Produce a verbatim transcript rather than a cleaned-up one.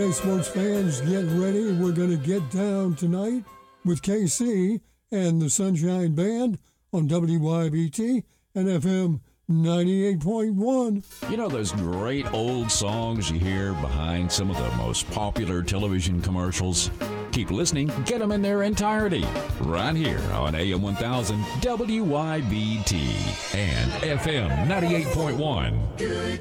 Okay, sports fans, get ready. We're going to get down tonight with K C and the Sunshine Band on W Y B T and F M ninety-eight point one. You know those great old songs you hear behind some of the most popular television commercials? Keep listening, get them in their entirety, right here on A M one thousand W Y B T and F M ninety-eight point one. Good